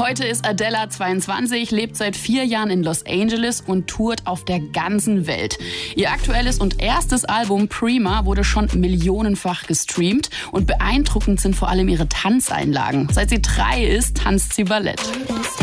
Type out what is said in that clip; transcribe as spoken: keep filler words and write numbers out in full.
Heute ist Adela zweiundzwanzig, lebt seit vier Jahren in Los Angeles und tourt auf der ganzen Welt. Ihr aktuelles und erstes Album Prima wurde schon millionenfach gestreamt und beeindruckend sind vor allem ihre Tanzeinlagen. Seit sie drei ist, tanzt sie Ballett.